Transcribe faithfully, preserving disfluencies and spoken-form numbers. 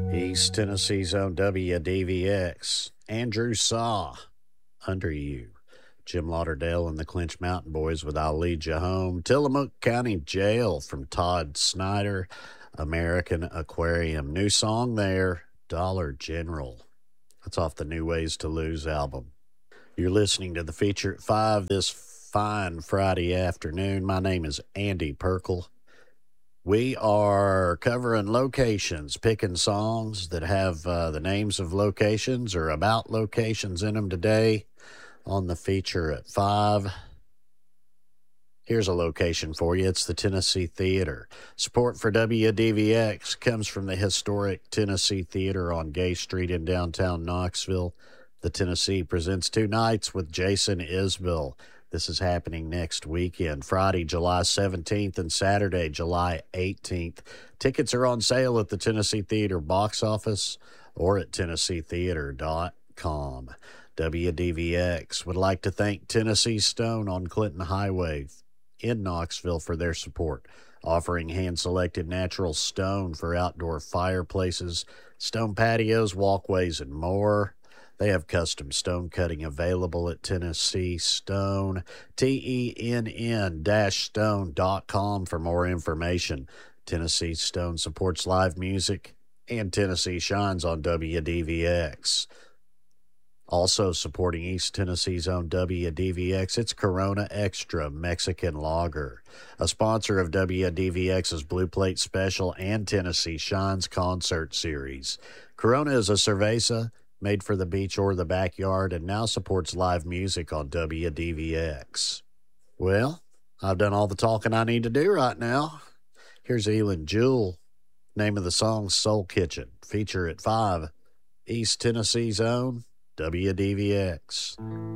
East Tennessee's own W D V X. Andrew Saw, Under You. Jim Lauderdale and the Clinch Mountain Boys with I'll Lead You Home. Tillamook County Jail from Todd Snyder. American Aquarium. New song there, Dollar General. That's off the New Ways to Lose album. You're listening to the Feature at five this fine Friday afternoon. My name is Andy Perkle. We are covering locations, picking songs that have uh, the names of locations or about locations in them today on the Feature at five. Here's a location for you. It's the Tennessee Theater. Support for W D V X comes from the historic Tennessee Theater on Gay Street in downtown Knoxville. The Tennessee presents two nights with Jason Isbell. This is happening next weekend, Friday, July seventeenth and Saturday, July eighteenth. Tickets are on sale at the Tennessee Theater box office or at tennessee theater dot com. W D V X would like to thank Tennessee Stone on Clinton Highway in Knoxville for their support, offering hand-selected natural stone for outdoor fireplaces, stone patios, walkways, and more. They have custom stone cutting available at Tennessee Stone, T E N N stone dot com for more information. Tennessee Stone supports live music, and Tennessee shines on W D V X. Also supporting East Tennessee's own W D V X, it's Corona Extra Mexican Lager, a sponsor of W D V X's Blue Plate Special and Tennessee Shines concert series. Corona is a cerveza made for the beach or the backyard and now supports live music on W D V X. Well, I've done all the talking I need to do right now. Here's Elin Jewell. Name of the song, Soul Kitchen. Feature at five. East Tennessee's own W D V X.